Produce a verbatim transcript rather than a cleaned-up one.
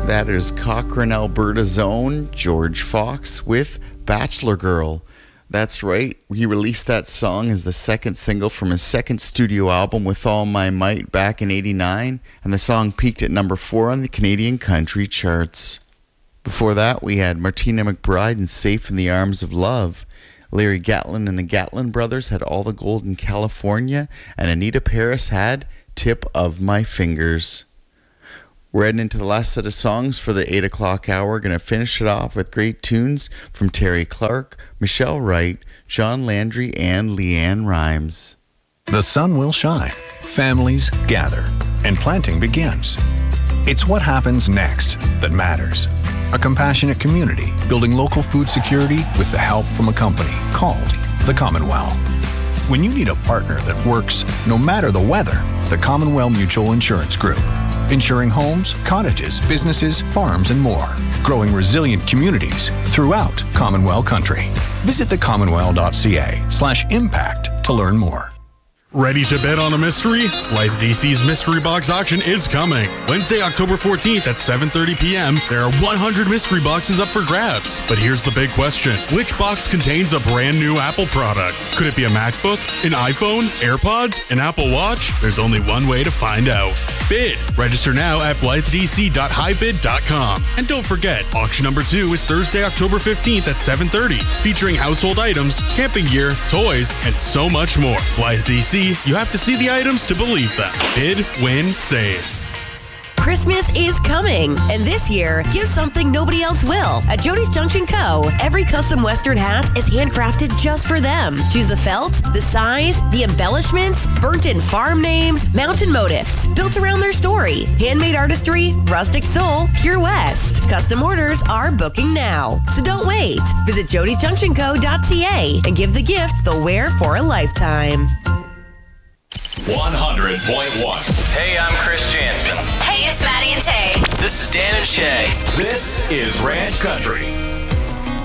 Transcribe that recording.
That is Cochrane, Alberta's own George Fox with Bachelor Girl. That's right, he released that song as the second single from his second studio album, With All My Might, back in eighty-nine, and the song peaked at number four on the Canadian country charts. Before that, we had Martina McBride and Safe in the Arms of Love. Larry Gatlin and the Gatlin Brothers had All the Gold in California, and Anita Paris had Tip of My Fingers. We're heading into the last set of songs for the eight o'clock hour. We're going to finish it off with great tunes from Terry Clark, Michelle Wright, John Landry, and Leanne Rimes. The sun will shine, families gather, and planting begins. It's what happens next that matters. A compassionate community building local food security with the help from a company called the Commonwealth. When you need a partner that works no matter the weather, the Commonwealth Mutual Insurance Group. Insuring homes, cottages, businesses, farms, and more. Growing resilient communities throughout Commonwealth country. Visit the commonwealth dot c a slash impact to learn more. Ready to bet on a mystery? Blythe D C's Mystery Box Auction is coming. Wednesday, October fourteenth at seven thirty p.m. There are one hundred mystery boxes up for grabs. But here's the big question. Which box contains a brand new Apple product? Could it be a MacBook, an iPhone, AirPods, an Apple Watch? There's only one way to find out. Bid. Register now at blythe d c dot high bid dot com. And don't forget, auction number two is Thursday, October fifteenth at seven thirty, featuring household items, camping gear, toys, and so much more. Blythe D C, you have to see the items to believe them. Bid, win, save. Christmas is coming, and this year, give something nobody else will. At Jody's Junction Co., every custom Western hat is handcrafted just for them. Choose the felt, the size, the embellishments, burnt-in farm names, mountain motifs, built around their story, handmade artistry, rustic soul, pure West. Custom orders are booking now, so don't wait. Visit jodys junction co dot c a and give the gift they'll wear for a lifetime. one hundred point one. Hey, I'm Chris Jansen. Hey, it's Maddie and Tay. This is Dan and Shay. This is Ranch Country.